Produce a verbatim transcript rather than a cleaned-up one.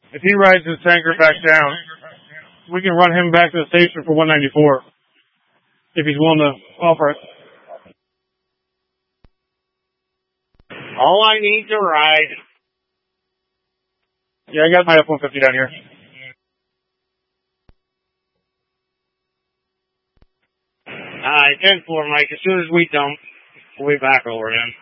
If he rides his tanker back down, we can run him back to the station for one ninety-four. If he's willing to offer it. All I need to ride. Yeah, I got my F one fifty down here. Alright, ten four, Mike. As soon as we dump, we'll be back over then.